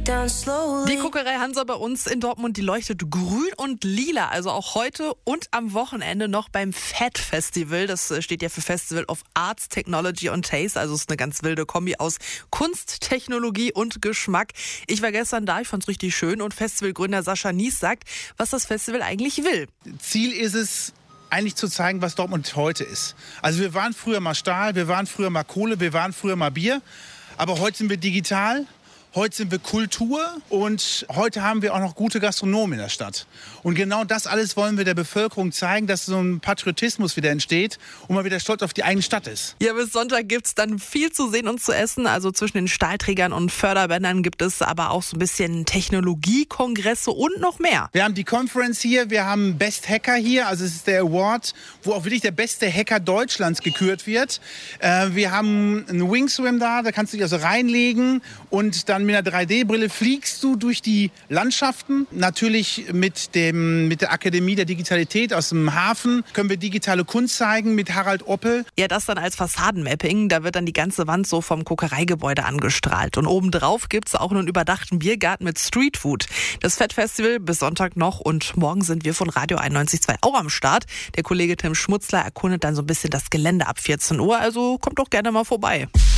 Die Kokerei Hansa bei uns in Dortmund, die leuchtet grün und lila. Also auch heute und am Wochenende noch beim FET Festival. Das steht ja für Festival of Arts, Technology and Taste. Also es ist eine ganz wilde Kombi aus Kunst, Technologie und Geschmack. Ich war gestern da, ich fand es richtig schön. Und Festivalgründer Sascha Nies sagt, was das Festival eigentlich will. Ziel ist es, eigentlich zu zeigen, was Dortmund heute ist. Also wir waren früher mal Stahl, wir waren früher mal Kohle, wir waren früher mal Bier. Aber heute sind wir digital. Heute sind wir Kultur und heute haben wir auch noch gute Gastronomen in der Stadt. Und genau das alles wollen wir der Bevölkerung zeigen, dass so ein Patriotismus wieder entsteht und man wieder stolz auf die eigene Stadt ist. Ja, bis Sonntag gibt's dann viel zu sehen und zu essen. Also zwischen den Stahlträgern und Förderbändern gibt es aber auch so ein bisschen Technologiekongresse und noch mehr. Wir haben die Conference hier, wir haben Best Hacker hier, also es ist der Award, wo auch wirklich der beste Hacker Deutschlands gekürt wird. Wir haben einen Wingswim da kannst du dich also reinlegen und dann mit einer 3D-Brille fliegst du durch die Landschaften. Natürlich mit der Akademie der Digitalität aus dem Hafen können wir digitale Kunst zeigen mit Harald Oppel. Ja, das dann als Fassadenmapping. Da wird dann die ganze Wand so vom Kokereigebäude angestrahlt. Und obendrauf gibt's auch einen überdachten Biergarten mit Streetfood. Das FET Festival bis Sonntag noch und morgen sind wir von Radio 91.2 auch am Start. Der Kollege Tim Schmutzler erkundet dann so ein bisschen das Gelände ab 14 Uhr. Also kommt doch gerne mal vorbei.